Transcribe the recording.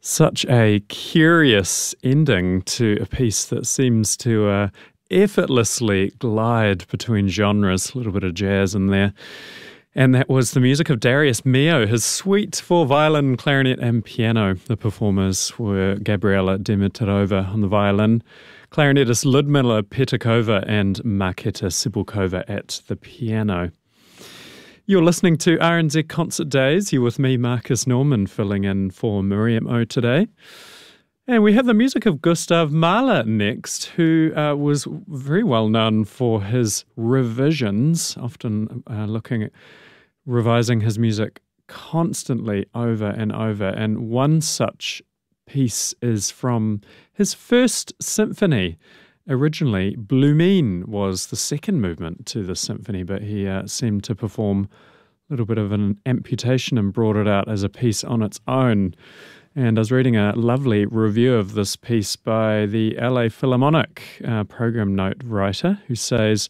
Such a curious ending to a piece that seems to effortlessly glide between genres, a little bit of jazz in there. And that was the music of Darius Milhaud, his suite for violin, clarinet and piano. The performers were Gabriela Dimitrova on the violin, clarinetist Ludmila Petakova and Marketa Sibulkova at the piano. You're listening to RNZ Concert Days. You're with me, Marcus Norman, filling in for Miriam O today. And we have the music of Gustav Mahler next, who was very well known for his revisions, often looking at revising his music constantly over and over. And one such piece is from his first symphony. Originally, Blumine was the second movement to the symphony, but he seemed to perform a little bit of an amputation and brought it out as a piece on its own. And I was reading a lovely review of this piece by the LA Philharmonic program note writer, who says,